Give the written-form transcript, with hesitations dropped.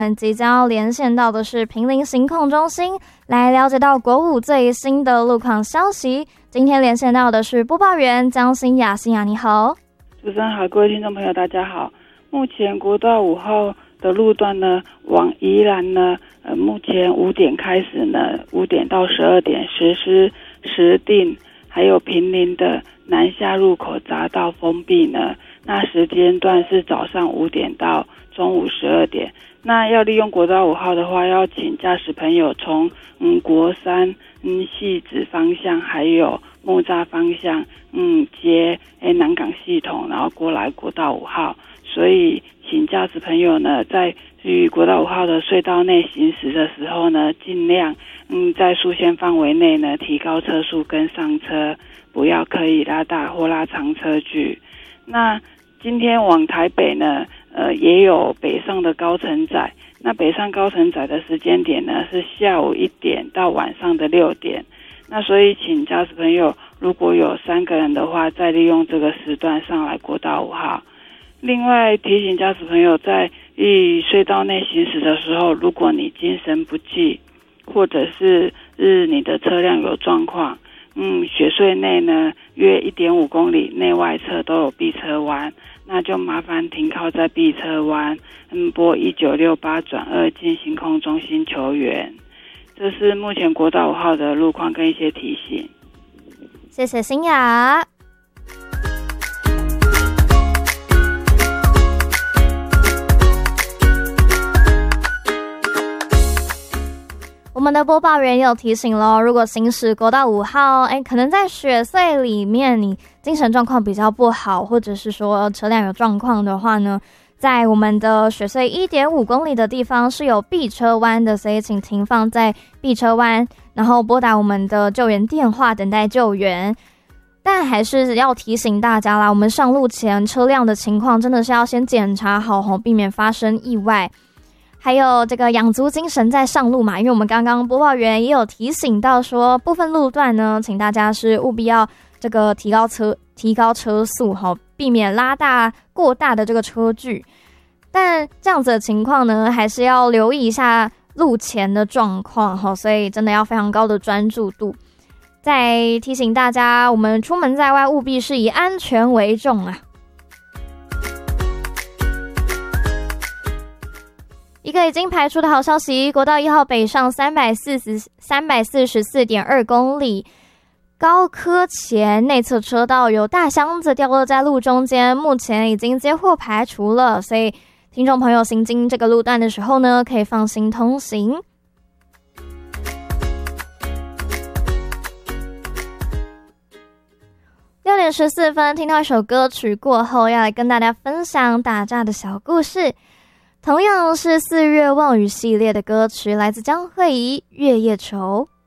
即将要连线到的是坪林行控中心，来了解到国五最新的路况消息。今天连线到的是播报员江欣雅，欣雅你好。 主持人好，各位听众朋友大家好。目前国道5号的路段呢，往宜兰呢，目前5点开始呢，5点到12点实施石碇还有坪林的南下入口匝道封闭呢，那时间段是早上5点到中午12点。那要利用国道5号的话，要请驾驶朋友从国三汐止方向还有木栅方向接南港系统，然后过来国道5号。所以请驾驶朋友呢，在于国道5号的隧道内行驶的时候呢，尽量在速限范围内呢提高车速跟上车，不要刻意拉大或拉长车距。那今天往台北呢，也有北上的高承载。那北上高承载的时间点呢，是下午1点到晚上的6点。那所以请驾驶朋友如果有3个人的话，再利用这个时段上来国道5号。另外提醒驾驶朋友，在隧道内行驶的时候，如果你精神不济，或者是你的车辆有状况，雪隧内呢约 1.5 公里内外侧都有避车弯，那就麻烦停靠在避车弯，拨1968-2进行空中心求援。这是目前国道5号的路况跟一些提醒。 谢谢欣雅。我们的播报员也有提醒咯，如果行驶国道5号，可能在雪隧里面你精神状况比较不好，或者是说车辆有状况的话呢，在我们的雪隧 1.5 公里的地方是有避车弯的，所以请停放在避车弯，然后拨打我们的救援电话等待救援。但还是要提醒大家啦，我们上路前车辆的情况真的是要先检查好，避免发生意外。还有这个养足精神再上路嘛，因为我们刚刚播报员也有提醒到说，部分路段呢，请大家是务必要这个提高车速，避免拉大过大的这个车距。但这样子的情况呢，还是要留意一下路前的状况，所以真的要非常高的专注度。再提醒大家，我们出门在外务必是以安全为重啊。一个已经排除的好消息，国道1号北上344.2公里，高科前内侧车道有大箱子掉落在路中间，目前已经接获排除了，所以听众朋友行经这个路段的时候呢，可以放心通行。6点14分，听到一首歌曲过后，要来跟大家分享打架的小故事。同样是4月望雨系列的歌曲，来自江蕙怡《月夜愁》。